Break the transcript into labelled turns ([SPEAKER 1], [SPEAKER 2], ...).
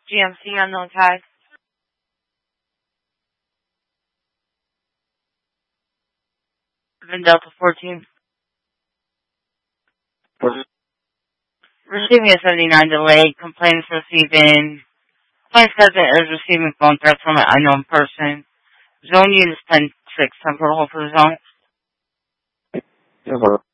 [SPEAKER 1] GMC unknown tag. Vin Delta 14. Receiving a 79 delay. Complaints receiving. Complaints cousin is receiving phone threats from an unknown person. Zone unit is 10-6. Temporal hold for the zone.
[SPEAKER 2] Yeah,